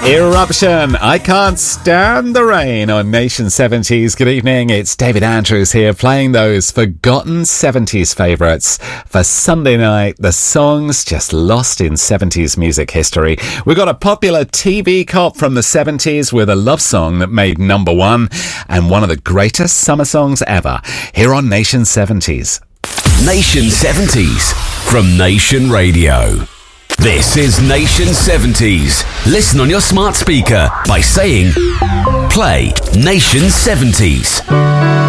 Eruption, I Can't Stand the Rain on Nation 70s. Good evening, it's David Andrews here playing those forgotten 70s favourites for Sunday night, the songs just lost in 70s music history. We've got a popular TV cop from the 70s with a love song that made number one and one of the greatest summer songs ever here on Nation 70s. Nation 70s from Nation Radio. This is Nation 70s. Listen on your smart speaker by saying, play Nation 70s.